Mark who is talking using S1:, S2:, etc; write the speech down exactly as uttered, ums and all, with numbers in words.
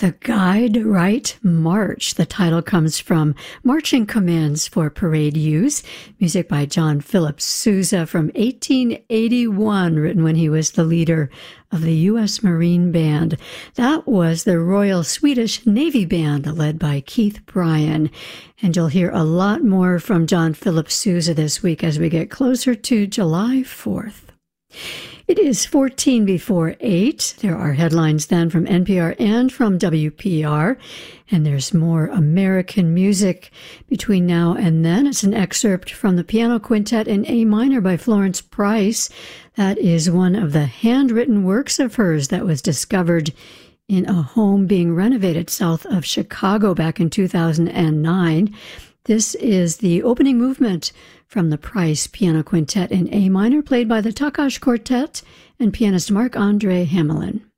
S1: The Guide-Right March. The title comes from Marching Commands for Parade Use, music by John Philip Sousa from eighteen eighty-one, written when he was the leader of the U S Marine Band. That was the Royal Swedish Navy Band, led by Keith Bryan. And you'll hear a lot more from John Philip Sousa this week as we get closer to July fourth. It is fourteen before eight. There are headlines then from N P R and from W P R, and there's more American music between now and then. It's an excerpt from the Piano Quintet in A minor by Florence Price. That is one of the handwritten works of hers that was discovered in a home being renovated south of Chicago back in two thousand nine. This is the opening movement from the Price Piano Quintet in A minor, played by the Takács Quartet and pianist Marc-André Hamelin.